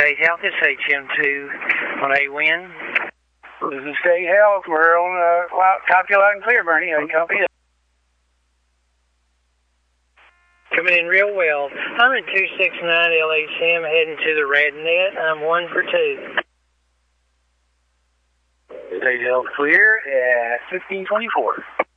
State Health. It's HM2 on A-Win. This is State Health. We're on copy loud and clear, Bernie. How you copy that? Coming in real well. I'm at 269 LACM heading to the Red Net. I'm 1 for 2. State Health clear at 1524.